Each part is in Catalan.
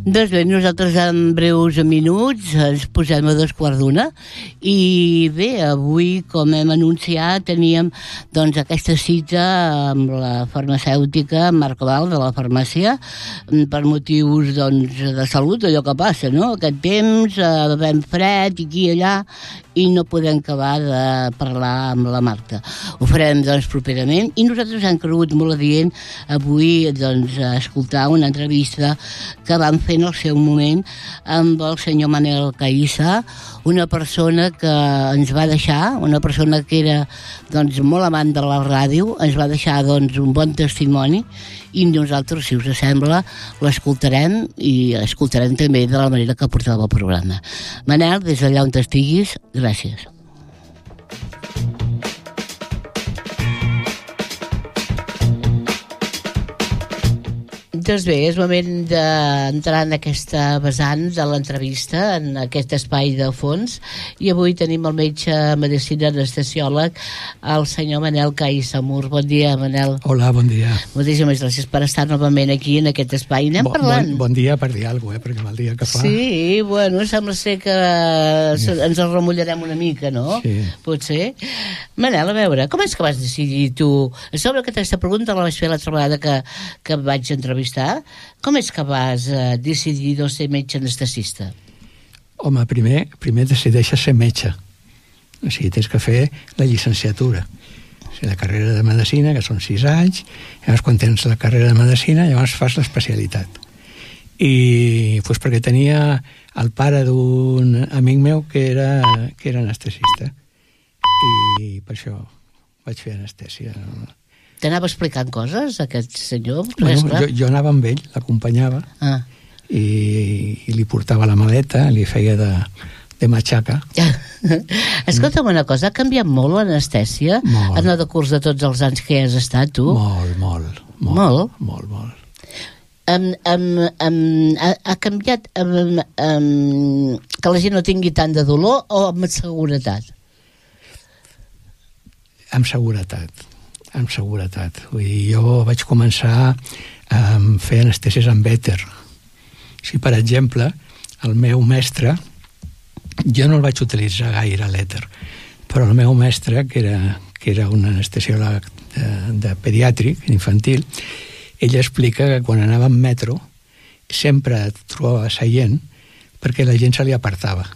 Doncs bé, nosaltres en breus minuts ens posem a 2:15 i bé, avui, com hem anunciat, teníem doncs aquesta cita amb la farmacèutica Marcoval de la farmàcia per motius doncs, de salut, allò que passa, no? Aquest temps, ben fred, aquí i allà, i no podem acabar de parlar amb la Marta. Ho farem doncs properament i nosaltres hem cregut molt adient avui doncs escoltar una entrevista que vam fer en el seu moment amb el senyor Manel Caïssa, una persona que ens va deixar, una persona que era doncs molt amant de la ràdio, ens va deixar doncs un bon testimoni i nosaltres, si us sembla, l'escoltarem i escoltarem també de la manera que portava el programa. Manel, des d'allà on estiguis, gràcies. Doncs bé, és moment d'entrar en aquesta vessant de l'entrevista, en aquest espai de fons, i avui tenim el metge medicina anestesiòleg, el senyor Manel Caïssa Mur. Bon dia, Manel. Hola, bon dia. Moltíssimes gràcies per estar novament aquí en aquest espai. Anem parlant. Bon dia per dir alguna cosa, perquè amb el dia que fa... Sí, bueno, sembla ser que ens el remullarem una mica, no? Sí. Potser. Manel, a veure, com és que vas decidir tu? A sobre que aquesta pregunta la vaig fer l'altra vegada que vaig entrevistar. Com és que vas decidir de ser metge anestesista? Home, primer decideixes ser metge. O sigui, tens que fer la llicenciatura. O sigui, la carrera de medicina, que són 6 anys, llavors quan tens la carrera de medicina, llavors fas l'especialitat. I doncs perquè tenia el pare d'un amic meu que era anestesista. I per això vaig fer anestèsia. T'anava explicant coses, aquest senyor? Bueno, jo anava amb ell, l'acompanyava, i li portava la maleta, li feia de matxaca. Escolta'm una cosa, ha canviat molt l'anestèsia en el decurs de tots els anys que hi has estat, tu? Molt. Ha canviat que la gent no tingui tant de dolor o amb seguretat? Amb seguretat. Vull dir, jo vaig començar a fer anestèsies amb èter. O sigui, per exemple, el meu mestre, jo no el vaig utilitzar gaire l'èter, però el meu mestre, que era un anestesiòleg de pediàtric, infantil, ell explica que quan anava en metro sempre et trobava seient perquè la gent se li apartava.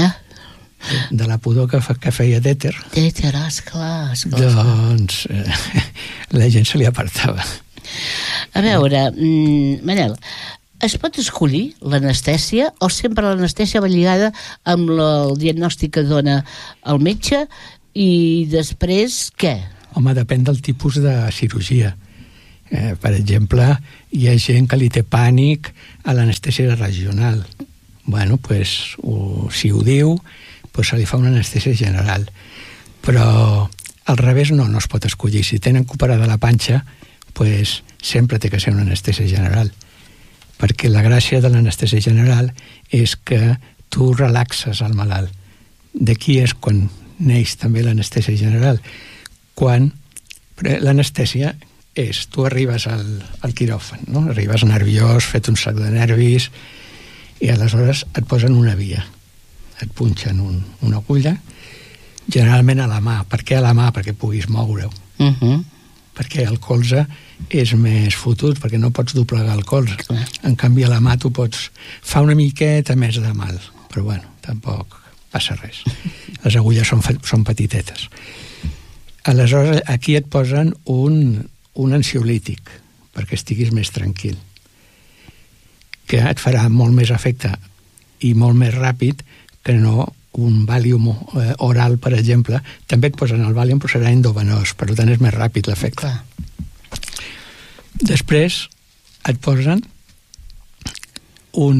De la pudor que feia d'èter. D'èter, esclar. Doncs la gent se li apartava. A veure, Manel, es pot escollir l'anestèsia o sempre l'anestèsia va lligada amb el diagnòstic que dona el metge i després què? Home, depèn del tipus de cirurgia. Per exemple, hi ha gent que li té pànic a l'anestèsia regional. Bueno, doncs, si ho diu, doncs se li fa una anestèsia general. Però al revés no es pot escollir. Si tenen que operar de la panxa, doncs sempre té que ser una anestèsia general. Perquè la gràcia de l'anestèsia general és que tu relaxes el malalt. D'aquí és quan neix també l'anestèsia general. Quan l'anestèsia és, tu arribes al quiròfan, no? Arribes nerviós, fet un sac de nervis, i aleshores et posen una via. Et punxen una agulla, generalment a la mà. Per què a la mà? Perquè puguis moure-ho. Perquè el colze és més fotut, perquè no pots doblegar el colze. En canvi, a la mà tu pots... Fa una miqueta més de mal, però bueno, tampoc passa res. Les agulles són petitetes. Aleshores, aquí et posen un ansiolític, perquè estiguis més tranquil, que et farà molt més efecte i molt més ràpid que no un Valium oral, per exemple. També et posen el Valium, però serà endovenós, per tant és més ràpid l'efecte. Després et posen un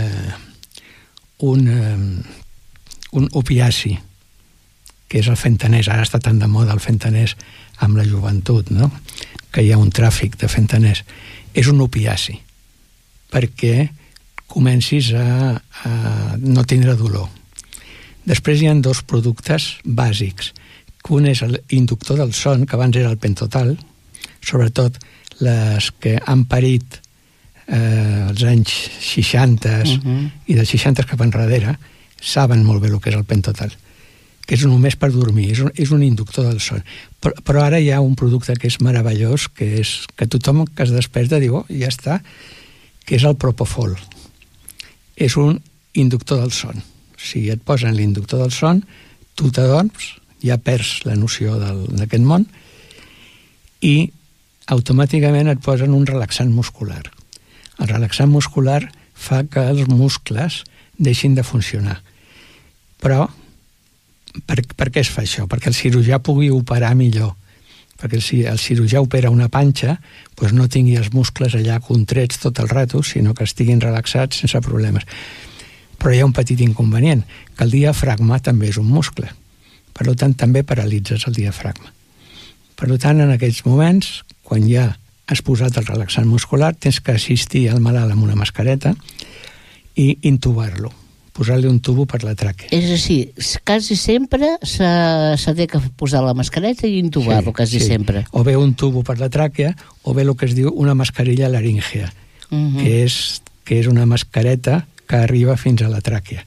opiaci, que és el fentanès. Ara està tan de moda el fentanès amb la joventut, no? Que hi ha un tràfic de fentanès. És un opiaci perquè comencis a no tindre dolor. Després hi ha 2 productes bàsics. Un és l'inductor del son, que abans era el pentotal, sobretot les que han parit dels anys 60 i dels 60 cap enrere saben molt bé el que és el Pentotal, que és només per dormir, és un inductor del son. Però ara hi ha un producte que és meravellós, que tothom que es desperta diu, ja està, que és el Propofol. És un inductor del son. Si et posen l'inductor del son, tu t'adorms, ja perds la noció d'aquest món, i automàticament et posen un relaxant muscular. El relaxant muscular fa que els muscles deixin de funcionar. Però, per què es fa això? Perquè el cirurgià pugui operar millor. Perquè si el cirurgià opera una panxa, doncs no tingui els muscles allà contrets tot el rato, sinó que estiguin relaxats sense problemes. Però hi ha un petit inconvenient, que el diafragma també és un muscle. Per tant, també paralitzes el diafragma. Per tant, en aquells moments, quan ja has posat el relaxant muscular, tens que assistir al malalt amb una mascareta i intubar-lo, posar-li un tubo per la tràquea. És a dir, quasi sempre s'ha de posar la mascareta i intubar-lo, quasi sempre. O bé un tubo per la tràquea, o bé el que es diu una mascarilla laríngea, que és una mascareta que arriba fins a la tràquea.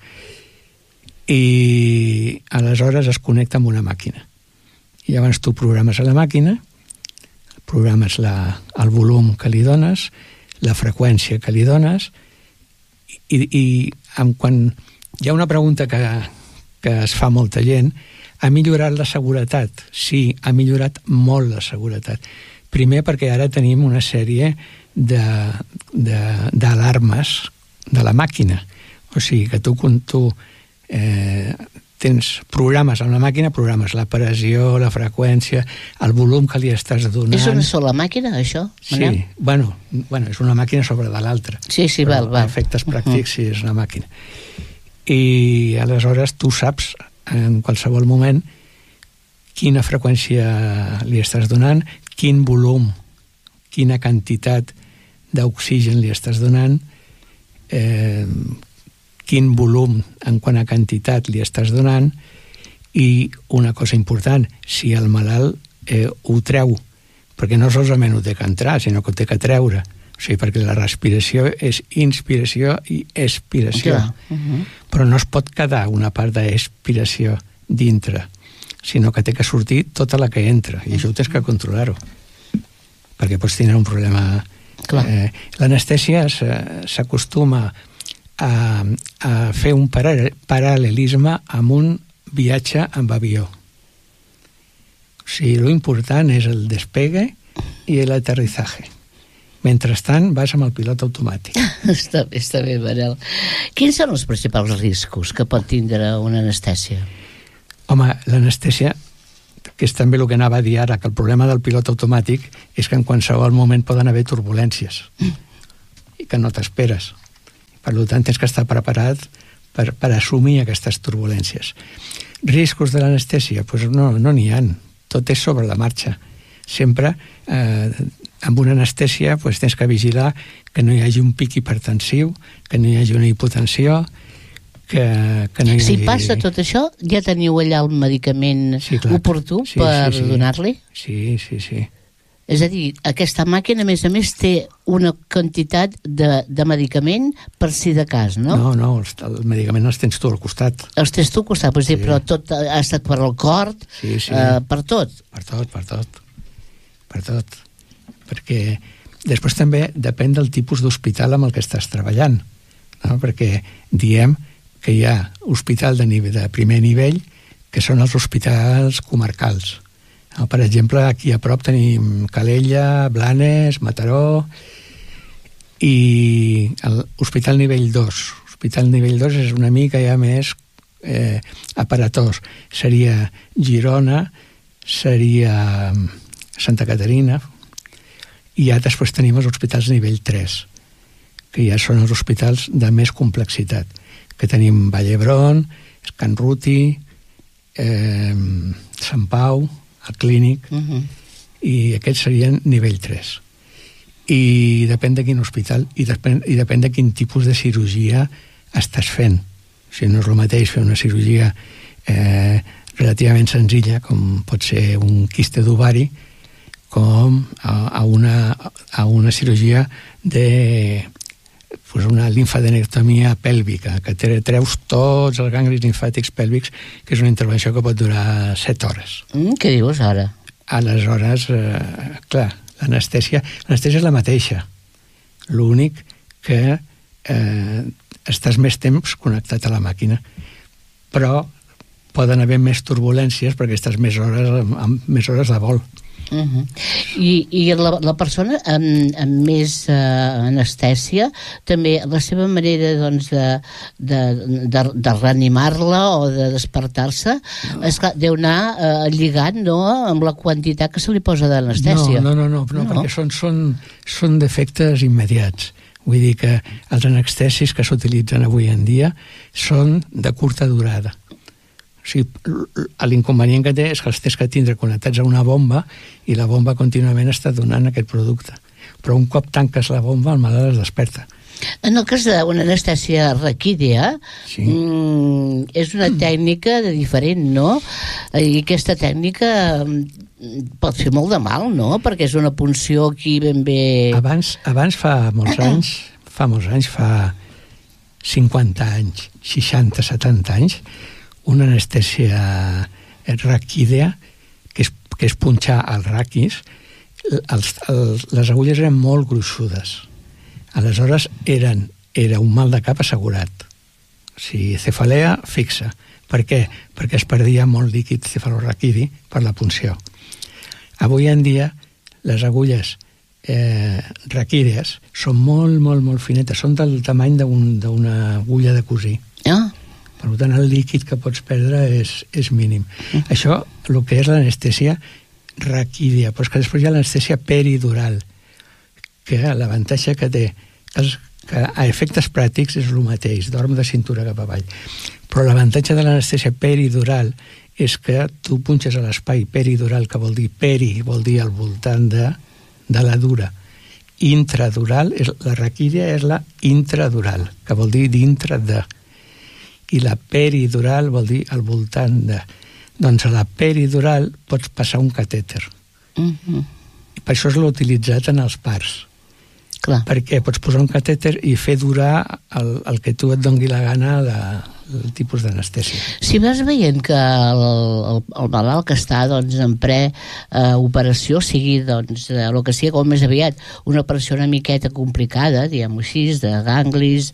I aleshores es connecta amb una màquina. I llavors tu programes a la màquina, programes el volum que li dones, la freqüència que li dones, i quan hi ha una pregunta que es fa molta gent, ha millorat la seguretat? Sí, ha millorat molt la seguretat. Primer perquè ara tenim una sèrie d'alarmes de la màquina. O sigui que quan tu tens programes amb la màquina, programes la pressió, la freqüència, el volum que li estàs donant. És una sola màquina, això, Manel? Sí, bueno, és una màquina sobre de l'altra. Sí, val. Efectes pràctics, sí, és una màquina. I aleshores tu saps en qualsevol moment quina freqüència li estàs donant, quin volum, quina quantitat d'oxigen li estàs donant, quin volum en quant a quantitat li estàs donant, i una cosa important, si el malalt ho treu, perquè no solament ho té que entrar, sinó que ho té que treure, o sigui, perquè la respiració és inspiració i expiració. Però no es pot quedar una part d'expiració dintre, sinó que té que sortir tota la que entra, i això ho tens que controlar-ho, perquè pots tenir un problema. L'anestèsia s'acostuma a fer un paral·lelisme amb un viatge amb avió. O sigui, l'important és el despegue i l'aterritzaje. Mentrestant, vas amb el pilot automàtic. Està bé, Manel. Quins són els principals riscos que pot tindre una anestèsia? Home, l'anestèsia, que és també el que anava a dir ara, que el problema del pilot automàtic és que en qualsevol moment poden haver turbulències i que no t'esperes. Per tant, tens que estar preparat per assumir aquestes turbulències. Riscos de l'anestèsia? Doncs no n'hi ha. Tot és sobre la marxa. Sempre, amb una anestèsia, tens que vigilar que no hi hagi un pic hipertensiu, que no hi hagi una hipotensió, que no hi hagi... Si passa tot això, ja teniu allà el medicament oportú per donar-li? Sí. És a dir, aquesta màquina, a més, té una quantitat de medicament per si de cas, no? No, el medicament els tens tu al costat. Els tens tu al costat, però tot ha estat per al cor, per tot. Per tot. Perquè després també depèn del tipus d'hospital amb el que estàs treballant, no? Perquè diem que hi ha hospital de primer nivell, que són els hospitals comarcals. Per exemple, aquí a prop tenim Calella, Blanes, Mataró, i l'hospital nivell 2. L'hospital nivell 2 és una mica ja més aparatós. Seria Girona, seria Santa Caterina, i ja després tenim els hospitals nivell 3, que ja són els hospitals de més complexitat, que tenim Vall d'Hebron, Can Ruti, Sant Pau, el Clínic, i aquests serien nivell 3. I depèn de quin hospital i depèn de quin tipus de cirurgia estàs fent. O sigui, no és el mateix fer una cirurgia relativament senzilla, com pot ser un quiste d'ovari, com a una cirurgia pues una limfadenectomia pèlvica, que treus tots els ganglis limfàtics pèlvics, que és una intervenció que pot durar 7 hores. Què dius ara? Aleshores, clar, l'anestèsia és la mateixa. L'únic que estàs més temps connectat a la màquina. Però poden haver més turbulències perquè estàs més hores de vol. I la persona amb més anestèsia, també la seva manera doncs, de reanimar-la o de despertar-se, esclar, deu anar lligant, no?, amb la quantitat que se li posa d'anestèsia. No, perquè són defectes immediats. Vull dir que els anestèsics que s'utilitzen avui en dia són de curta durada. O sigui, l'inconvenient que té és que els tens que tindre connectats a una bomba i la bomba contínuament està donant aquest producte. Però un cop tanques la bomba, el malalt es desperta. En el cas d'una anestèsia raquídea, sí. És una tècnica diferent, no? I aquesta tècnica pot fer molt de mal, no? Perquè és una punció aquí ben bé... Abans fa molts anys, fa 50 anys, 60, 70 anys, una anestèsia raquídea, que és punxar el raquis, les agulles eren molt gruixudes. Aleshores era un mal de cap assegurat. O sigui, cefalea fixa. Per què? Perquè es perdia molt líquid cefalorraquidi per la punció. Avui en dia, les agulles raquídees són molt, molt, molt finetes. Són del tamany d'una agulla de cosir. Per tant, el líquid que pots perdre és mínim. Això, el que és l'anestèsia raquídea, però és que després hi ha l'anestèsia peridural, que l'avantatge que té és que a efectes pràctics és el mateix, dorm de cintura cap avall. Però l'avantatge de l'anestèsia peridural és que tu punxes a l'espai peridural, que vol dir vol dir al voltant de la dura. Intradural, la raquídea és la intradural, que vol dir dintre de. I la peridural vol dir al voltant de. Doncs a la peridural pots passar un catèter. I per això és l'utilitzat en els parts. Clar. Perquè pots posar un catèter i fer durar el que tu et dongui la gana el tipus d'anestèsia. Si vas veient que el malalt que està doncs, en preoperació sigui doncs, el que sigui, com més aviat una operació una miqueta complicada, diguem-ho així, de ganglis,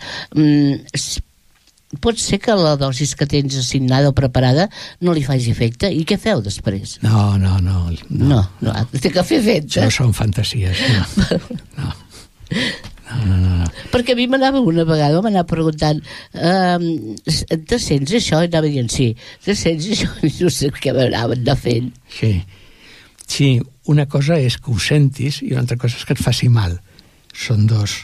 pot ser que la dosis que tens assignada o preparada no li faci efecte. I què feu després? No. Té que fer efecte. Això són fantasies. No. Perquè a mi una vegada m'anava preguntant te sents això? I anava dient sí. Te sents això? I no sé què m'anaven anar fent. Sí, una cosa és que ho sentis i una altra cosa és que et faci mal. Són dos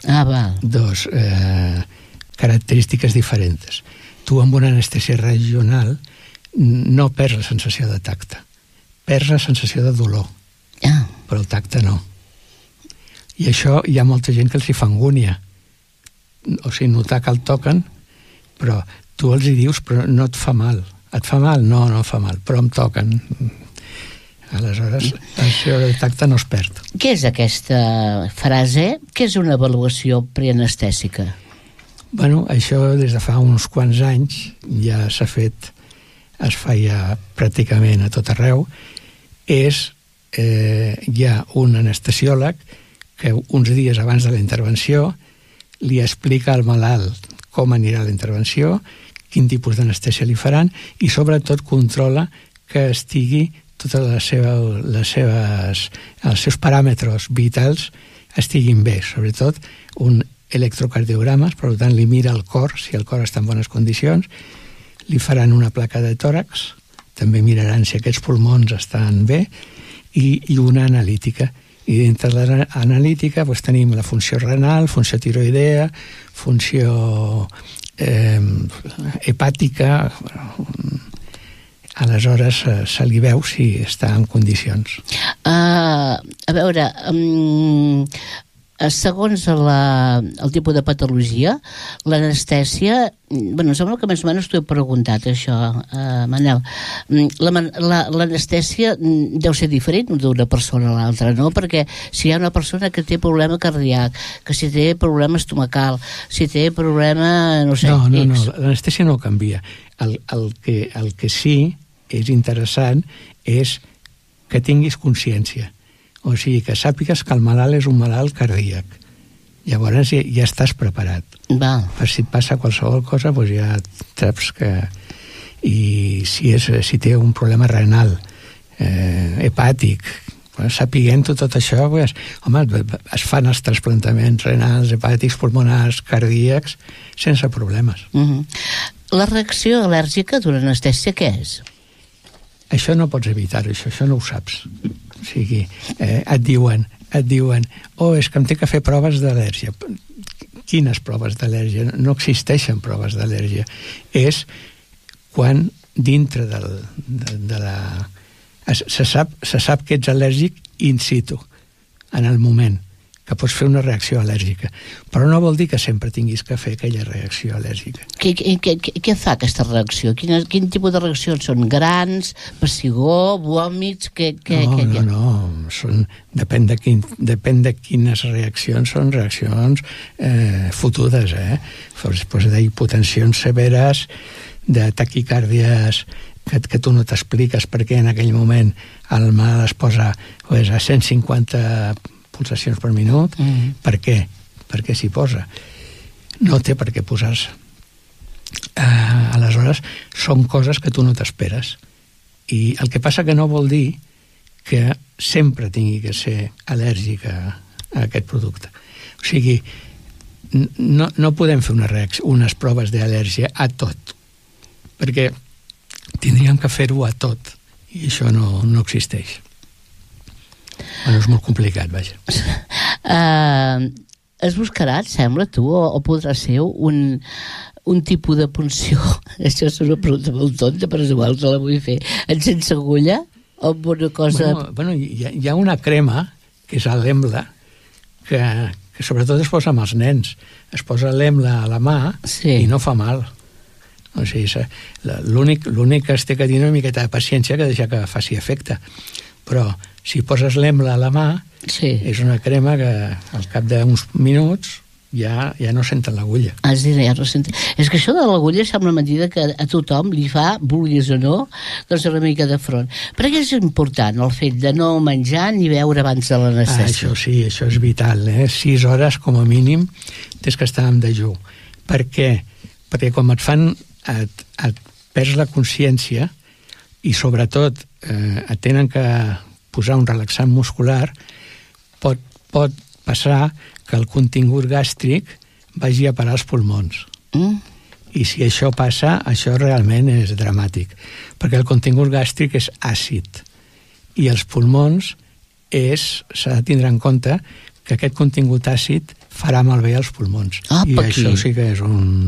característiques diferents. Tu amb una anestèsia regional no perds la sensació de tacte. Perds la sensació de dolor. Però el tacte no. I això hi ha molta gent que els hi fa angúnia. O sigui, notar que el toquen, però tu els hi dius, però no et fa mal. Et fa mal? No fa mal, però em toquen. Aleshores, el tacte no es perd. Què és aquesta frase? Què és una avaluació preanestèsica? Bueno, això des de fa uns quants anys ja s'ha fet, es fa ja pràcticament a tot arreu. Hi ha un anestesiòleg que uns dies abans de la intervenció li explica al malalt com anirà la intervenció, quin tipus d'anestèsia li faran i sobretot controla que estigui tots els seus paràmetres vitals estiguin bé, sobretot un electrocardiogrames, per tant li mira el cor, si el cor està en bones condicions, li faran una placa de tòrax, també miraran si aquests pulmons estan bé, i una analítica. I dintre de l'analítica tenim la funció renal, funció tiroidea, funció hepàtica, aleshores se li veu si està en condicions. A veure, segons el tipus de patologia, l'anestèsia, bueno, sembla que més o menys t'ho he preguntat, això, Manel. L'anestèsia deu ser diferent d'una persona a l'altra, no? Perquè si hi ha una persona que té problema cardíac, que si té problema estomacal, si té problema, no sé... No, l'anestèsia no canvia. El que sí és interessant és que tinguis consciència. O sigui, que sàpigues que el malalt és un malalt cardíac. Llavors ja estàs preparat. Va. Per si et passa qualsevol cosa, doncs ja saps que... I si té un problema renal, hepàtic, sapiguent-ho tot això, doncs, home, es fan els trasplantaments renals, hepàtics, pulmonars, cardíacs, sense problemes. La reacció al·lèrgica d'una anestèsia què és? Això no pots evitar-ho, això no ho saps. O sigui, et diuen, és que em té que fer proves d'al·lèrgia. Quines proves d'al·lèrgia? No existeixen proves d'al·lèrgia. És quan dintre de la... Se sap que ets al·lèrgic in situ, en el moment, que pots fer una reacció al·lèrgica. Però no vol dir que sempre tinguis que fer aquella reacció al·lèrgica. Què fa aquesta reacció? Quin tipus de reaccions són? Grans, pessigor, vòmits? No. Depèn de quines reaccions són reaccions fotudes, Després d'hipotensions severes, de taquicàrdies que tu no t'expliques perquè en aquell moment el mal es posa a 150 pulsacions per minut. Per què? Perquè s'hi posa. No té per què posar-se. Aleshores, són coses que tu no t'esperes. I el que passa que no vol dir que sempre tingui que ser al·lèrgica a aquest producte. O sigui, no podem fer unes proves d'al·lèrgia a tot, perquè tindríem que fer-ho a tot, i això no existeix. Bueno, és molt complicat, vaja. Es buscarà, et sembla, tu, o podrà ser un tipus de punció? Això és una pregunta molt tonta, però és igual, se la vull fer. Sense agulla? O amb una cosa... Bueno, hi ha una crema, que és l'Emla, que sobretot es posa amb els nens. Es posa l'Emla a la mà i no fa mal. O sigui, l'únic que es té que tenir una miqueta de paciència que deixa que faci efecte. Però si poses l'Emla a la mà, és una crema que al cap d'uns minuts ja no senten l'agulla. Ja no senten. És que això de l'agulla sembla mentida que a tothom li fa, vulguis o no, doncs una mica de front. Per què és important el fet de no menjar ni beure abans de l'anestèsia? Això sí, això és vital. 6 hores com a mínim tens que estar en dejú. Per què? Perquè com et fan, et perds la consciència i sobretot et tenen que posar un relaxant muscular, pot passar que el contingut gàstric vagi a parar als pulmons. I si això passa, això realment és dramàtic, perquè el contingut gàstric és àcid i els pulmons s'ha de tindre en compte que aquest contingut àcid farà malbé als pulmons. I això sí que és un